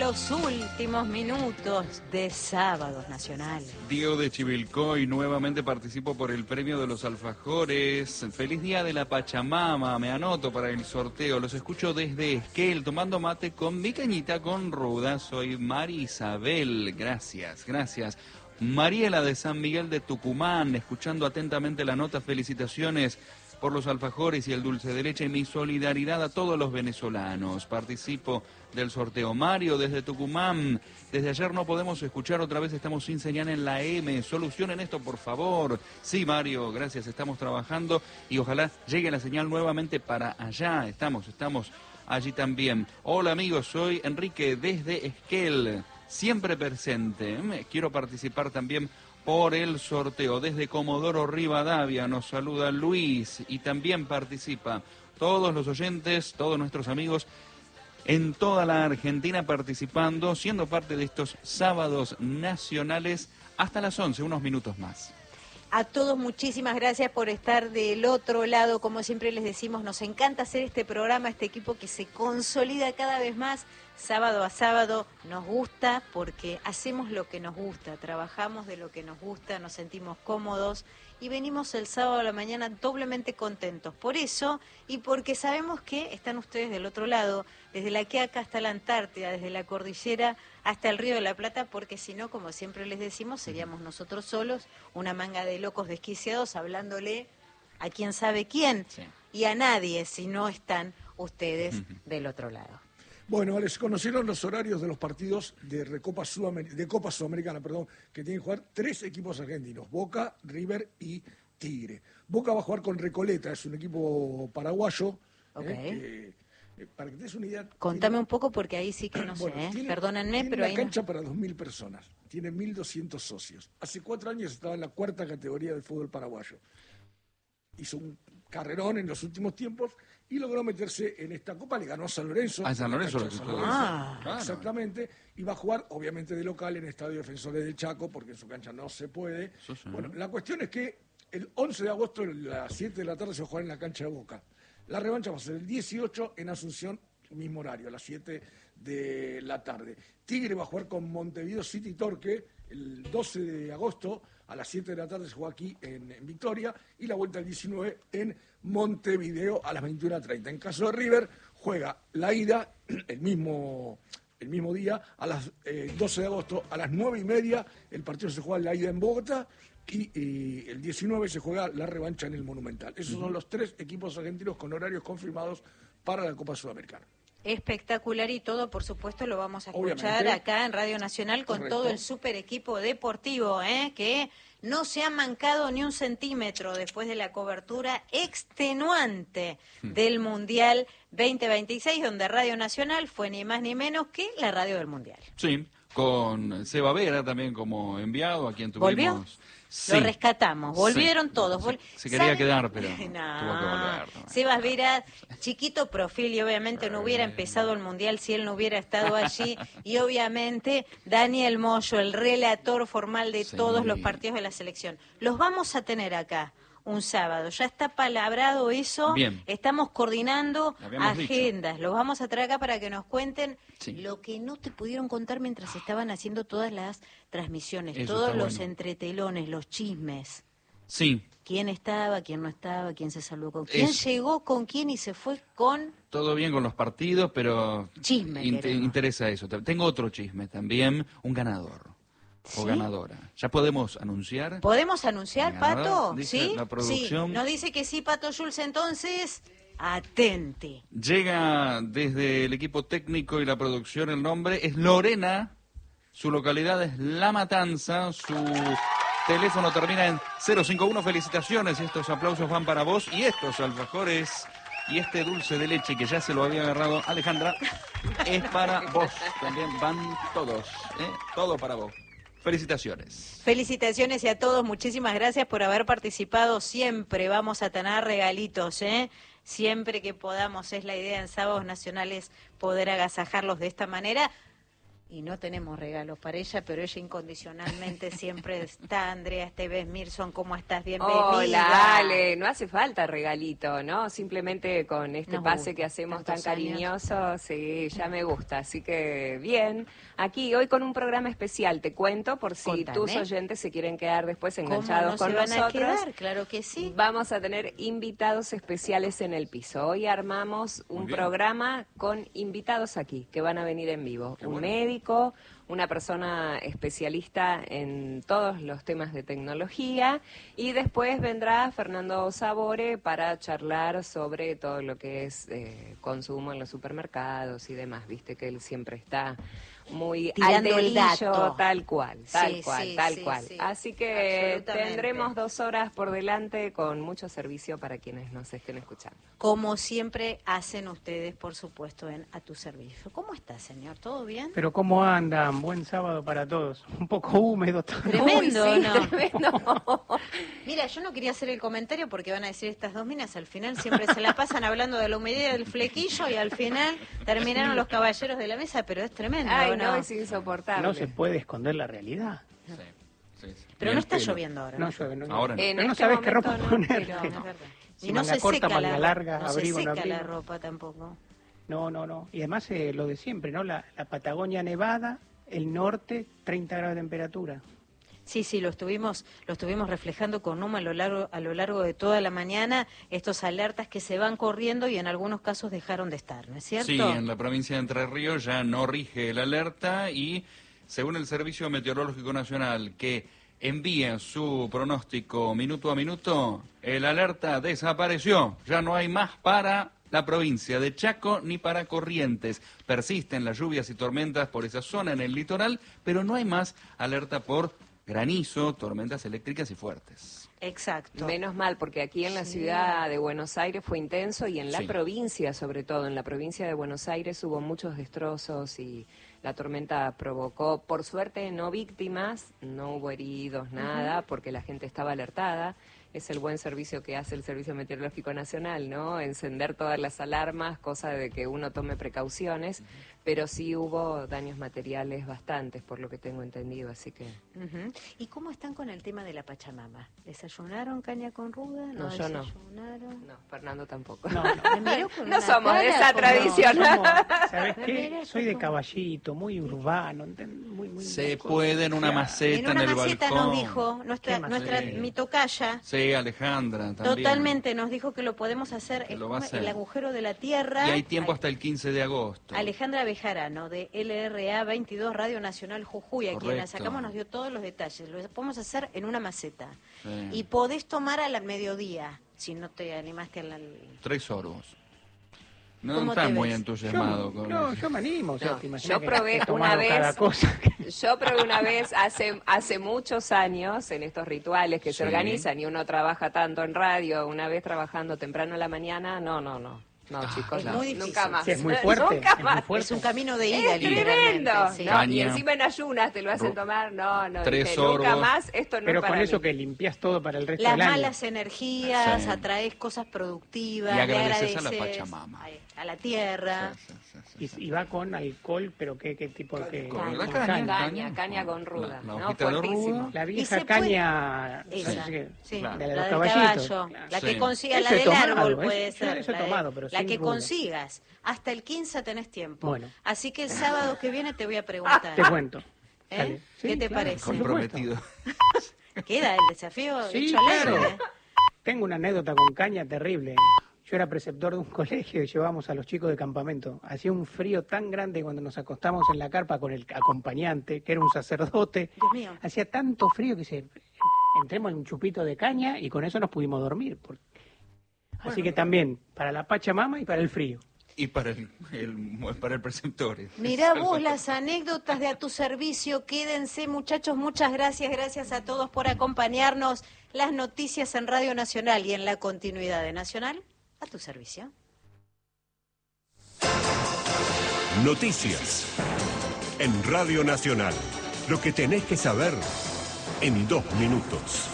los últimos minutos de Sábados Nacionales. Diego de Chivilcoy, nuevamente participo por el premio de los alfajores. Feliz día de la Pachamama, me anoto para el sorteo. Los escucho desde Esquel, tomando mate con mi cañita con ruda. Soy Mari Isabel, gracias. Mariela de San Miguel de Tucumán, escuchando atentamente la nota, felicitaciones por los alfajores y el dulce de leche, y mi solidaridad a todos los venezolanos. Participo del sorteo. Mario desde Tucumán, desde ayer no podemos escuchar, otra vez estamos sin señal en la M, solucionen esto por favor. Sí, Mario, gracias, estamos trabajando y ojalá llegue la señal nuevamente para allá, estamos allí también. Hola amigos, soy Enrique desde Esquel, siempre presente, quiero participar también por el sorteo. Desde Comodoro Rivadavia nos saluda Luis y también participa todos los oyentes, todos nuestros amigos en toda la Argentina participando, siendo parte de estos sábados nacionales hasta las 11, unos minutos más. A todos muchísimas gracias por estar del otro lado. Como siempre les decimos, nos encanta hacer este programa, este equipo que se consolida cada vez más sábado a sábado. Nos gusta porque hacemos lo que nos gusta, trabajamos de lo que nos gusta, nos sentimos cómodos y venimos el sábado a la mañana doblemente contentos. Por eso y porque sabemos que están ustedes del otro lado, desde la Quiaca hasta la Antártida, desde la cordillera hasta el Río de la Plata, porque si no, como siempre les decimos, seríamos nosotros solos, una manga de locos desquiciados hablándole a quién sabe quién, sí, y a nadie si no están ustedes del otro lado. Bueno, les conocieron los horarios de los partidos de Copa Sudamericana, que tienen que jugar 3 equipos argentinos, Boca, River y Tigre. Boca va a jugar con Recoleta, es un equipo paraguayo. Okay. Para que te des una idea... Contame un poco porque ahí sí que no sé, perdónenme, pero tiene ahí una cancha para 2.000 personas, tiene 1.200 socios. Hace 4 años estaba en la 4ª categoría del fútbol paraguayo. Hizo un carrerón en los últimos tiempos y logró meterse en esta Copa, le ganó a San Lorenzo. A San Lorenzo. Claro. Exactamente, y va a jugar obviamente de local en Estadio Defensores del Chaco, porque en su cancha no se puede. Sí. Bueno, la cuestión es que el 11 de agosto a las 7 de la tarde se va a jugar en la cancha de Boca. La revancha va a ser el 18 en Asunción, mismo horario, a las 7 de la tarde. Tigre va a jugar con Montevideo City Torque el 12 de agosto a las 7 de la tarde, se juega aquí en Victoria, y la vuelta el 19 en Montevideo a las 21:30. En caso de River, juega la ida el mismo día, a las 12 de agosto a las 9:30, el partido se juega la ida en Bogotá, y el 19 se juega la revancha en el Monumental. Esos son los 3 equipos argentinos con horarios confirmados para la Copa Sudamericana. Espectacular, y todo, por supuesto, lo vamos a escuchar acá en Radio Nacional con Correcto. Todo el super equipo deportivo, que no se ha mancado ni un centímetro después de la cobertura extenuante del Mundial 2026, donde Radio Nacional fue ni más ni menos que la radio del Mundial. Sí, con Seba Vera también como enviado, a quien tuvimos... ¿Volvió? Sí. Lo rescatamos, volvieron todos. Se quería quedar, pero tuvo que volver. Sebas Vera, chiquito perfil, y obviamente no hubiera empezado el Mundial si él no hubiera estado allí. Y obviamente Daniel Moyo, el relator formal de todos los partidos de la selección. Los vamos a tener acá un sábado, ya está palabrado eso. Bien. Estamos coordinando agendas, los vamos a traer acá para que nos cuenten lo que no te pudieron contar mientras estaban haciendo todas las transmisiones, eso todos los entretelones, los chismes. Sí. ¿Quién estaba, quién no estaba, quién se saludó con quién, llegó con quién y se fue con...? Todo bien con los partidos, pero chisme interesa eso. Tengo otro chisme también, un ganador. O ganadora. ¿Ya podemos anunciar? ¿Podemos anunciar, Pato? ¿Sí? La producción. Sí. Nos dice que sí, Pato Schulz, entonces, atente. Llega desde el equipo técnico y la producción, el nombre es Lorena, su localidad es La Matanza, su teléfono termina en 051, felicitaciones, estos aplausos van para vos, y estos alfajores y este dulce de leche que ya se lo había agarrado Alejandra, es para vos, también van todos, todo para vos. Felicitaciones. Felicitaciones y a todos, muchísimas gracias por haber participado. Siempre vamos a tener regalitos, siempre que podamos. Es la idea en Sábados Nacionales poder agasajarlos de esta manera. y no tenemos regalos para ella, pero ella incondicionalmente siempre está. Andrea Esteves Mirson, ¿cómo estás? Bienvenida. Hola, Ale, no hace falta regalito, ¿no? Simplemente con este pase que hacemos tan cariñoso, sí, ya me gusta. Así que bien, aquí hoy con un programa especial, te cuento, por si tus oyentes se quieren quedar después enganchados con nosotros. ¿Cómo no se van a quedar? Claro que sí. Vamos a tener invitados especiales en el piso. Hoy armamos un programa con invitados aquí, que van a venir en vivo. Un médico, una persona especialista en todos los temas de tecnología, y después vendrá Fernando Sabore para charlar sobre todo lo que es consumo en los supermercados y demás. Viste que él siempre está muy tirando al dedillo, tal cual. Sí. Así que tendremos 2 horas por delante con mucho servicio para quienes nos estén escuchando. Como siempre hacen ustedes, por supuesto, en A Tu Servicio. ¿Cómo está, señor? ¿Todo bien? Pero ¿cómo andan? Buen sábado para todos. Un poco húmedo todo. Tremendo, Uy, sí, ¿no? Tremendo. Mira, yo no quería hacer el comentario porque van a decir estas dos minas, al final siempre se la pasan hablando de la humedad del flequillo y al final terminaron los caballeros de la mesa, pero es tremendo. Ay, no, es insoportable. No se puede esconder la realidad. Sí. Pero no está lloviendo ahora. No llueve, no. Ahora no. Pero En no este sabes qué ropa momento poner. No, es verdad. Si Y no manga se corta, seca manga larga, no abrigo, se no seca abrigo. la ropa tampoco. No. Y además lo de siempre, ¿no? La Patagonia nevada, el norte, 30 grados de temperatura. Sí, lo estuvimos reflejando con Numa a lo largo de toda la mañana, estos alertas que se van corriendo y en algunos casos dejaron de estar, ¿no es cierto? Sí, en la provincia de Entre Ríos ya no rige el alerta y según el Servicio Meteorológico Nacional que envía su pronóstico minuto a minuto, el alerta desapareció, ya no hay más para la provincia de Chaco ni para Corrientes. Persisten las lluvias y tormentas por esa zona en el litoral, pero no hay más alerta por granizo, tormentas eléctricas y fuertes. Exacto. Menos mal, porque aquí en la ciudad de Buenos Aires fue intenso y en la provincia, sobre todo en la provincia de Buenos Aires, hubo muchos destrozos y la tormenta provocó, por suerte, no víctimas, no hubo heridos, nada, porque la gente estaba alertada. Es el buen servicio que hace el Servicio Meteorológico Nacional, ¿no? Encender todas las alarmas, cosa de que uno tome precauciones, pero sí hubo daños materiales bastantes, por lo que tengo entendido, así que... ¿Y cómo están con el tema de la Pachamama? ¿Desayunaron caña con ruda? No, yo no. ¿Desayunaron? No, Fernando tampoco. No. No somos de esa tradición. ¿Sabes qué? Soy de Caballito, muy urbano, muy Se puede en una maceta en el balcón. En una maceta nos dijo nuestra mi tocaya. Sí, Alejandra también. Totalmente, nos dijo que lo podemos hacer en el agujero de la tierra. Y hay tiempo hasta el 15 de agosto. Alejandra Bejarano, de LRA 22 Radio Nacional Jujuy, a quien la sacamos, nos dio todos los detalles. Lo podemos hacer en una maceta. Sí. Y podés tomar al mediodía, si no te animaste al... 3 sorbos. No está muy entusiasmado con eso. Yo me animo. O sea, No, te imaginas yo probé que una vez, cada cosa. Yo probé una vez hace muchos años en estos rituales que se organizan y uno trabaja tanto en radio, una vez trabajando temprano en la mañana, no, chicos, claro. Muy difícil. Nunca más. Sí, es muy fuerte. Nunca más. Es un camino de ida, Es tremendo. sí. No, y encima en ayunas te lo hacen tomar. No, 3 dije, sorbos. nunca más, esto no Pero es para con eso mí. que limpias todo para el resto Las del año. malas energías, Sí. atraes cosas productivas, Y le agradeces a la agradeces Pachamama. a la tierra. Y va con alcohol, pero ¿qué tipo de...? Con la Caña con ruda. La ¿no? hojita de Fuertísimo. ruda. La Y vieja se puede- caña... Esa, ¿sabes qué? sí, Claro. De la los del caballitos. caballo, la Sí. que consigas, la Eso he del tomado, árbol eso- puede yo ser, eso he tomado, pero la sin que ruda. consigas, hasta el 15 tenés tiempo. Bueno. Así que el sábado que viene te voy a preguntar. Te cuento. ¿Eh? Dale. ¿Qué Sí, te claro, parece? por supuesto. Comprometido. Queda el desafío Sí, hecho al aire, claro. ¿eh? Tengo una anécdota con caña terrible. Yo era preceptor de un colegio y llevábamos a los chicos de campamento. Hacía un frío tan grande cuando nos acostamos en la carpa con el acompañante, que era un sacerdote. Dios mío. Hacía tanto frío que entremos en un chupito de caña y con eso nos pudimos dormir. Así que también, para la Pachamama y para el frío. Y para el preceptor. Mirá vos las anécdotas de A Tu Servicio, quédense muchachos, muchas gracias a todos por acompañarnos. Las noticias en Radio Nacional y en la continuidad de Nacional, A Tu Servicio. Noticias en Radio Nacional. Lo que tenés que saber en 2 minutos.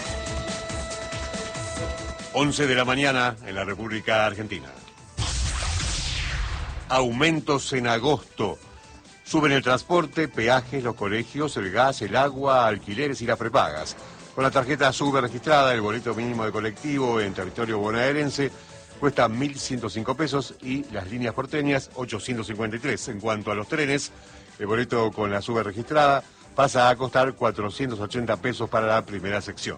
11 de la mañana en la República Argentina. Aumentos en agosto. Suben el transporte, peajes, los colegios, el gas, el agua, alquileres y las prepagas. Con la tarjeta SUBE registrada, el boleto mínimo de colectivo en territorio bonaerense cuesta 1.105 pesos y las líneas porteñas 853. En cuanto a los trenes, el boleto con la SUBE registrada pasa a costar 480 pesos para la primera sección.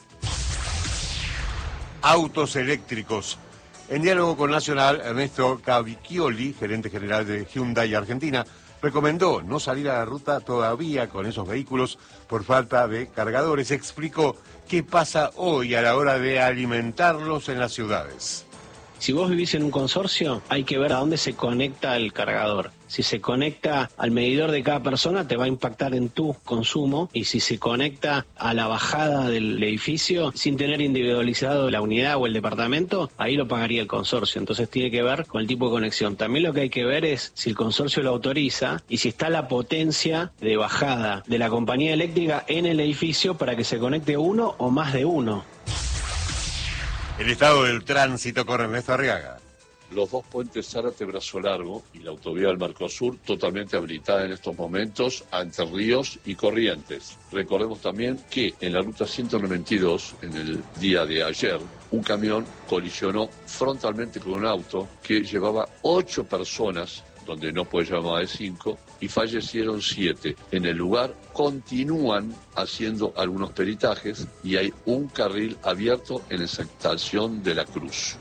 Autos eléctricos. En diálogo con Nacional, Ernesto Cavicchioli, gerente general de Hyundai Argentina, recomendó no salir a la ruta todavía con esos vehículos por falta de cargadores. Explicó qué pasa hoy a la hora de alimentarlos en las ciudades. Si vos vivís en un consorcio, hay que ver a dónde se conecta el cargador. Si se conecta al medidor de cada persona, te va a impactar en tu consumo. Y si se conecta a la bajada del edificio, sin tener individualizado la unidad o el departamento, ahí lo pagaría el consorcio. Entonces tiene que ver con el tipo de conexión. También lo que hay que ver es si el consorcio lo autoriza y si está la potencia de bajada de la compañía eléctrica en el edificio para que se conecte uno o más de uno. El estado del tránsito con Ernesto Arriaga. Los dos puentes Zárate-Brazo Largo y la autovía del Mercosur totalmente habilitada en estos momentos a Entre Ríos y Corrientes. Recordemos también que en la ruta 192, en el día de ayer, un camión colisionó frontalmente con un auto que llevaba 8 personas, donde no puede llevar más de 5, y fallecieron 7. En el lugar continúan haciendo algunos peritajes y hay un carril abierto en esa estación de La Cruz.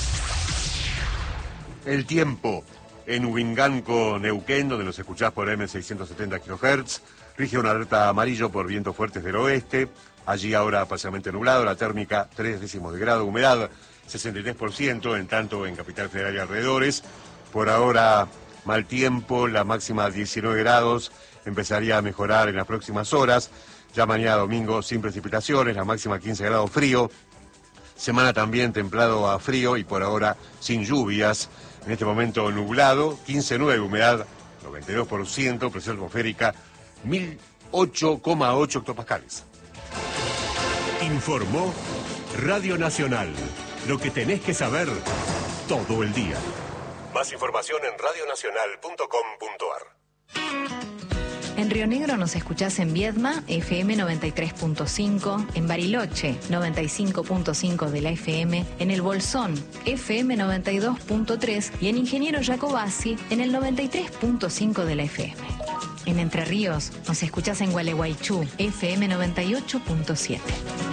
El tiempo. En Huinganco, Neuquén, donde nos escuchás por M670 kHz, rige una alerta amarillo por vientos fuertes del oeste. Allí ahora parcialmente nublado, la térmica 3 décimos de grado, humedad 63%, en tanto en Capital Federal y alrededores. Por ahora mal tiempo, la máxima 19 grados, empezaría a mejorar en las próximas horas. Ya mañana domingo sin precipitaciones, la máxima 15 grados frío. Semana también templado a frío y por ahora sin lluvias. En este momento nublado, 15,9, humedad 92%, presión atmosférica 1008,8 hectopascales. Informó Radio Nacional. Lo que tenés que saber todo el día. Más información en radionacional.com.ar. En Río Negro nos escuchás en Viedma, FM 93.5, en Bariloche, 95.5 de la FM, en El Bolsón, FM 92.3 y en Ingeniero Jacobasi, en el 93.5 de la FM. En Entre Ríos nos escuchás en Gualeguaychú, FM 98.7.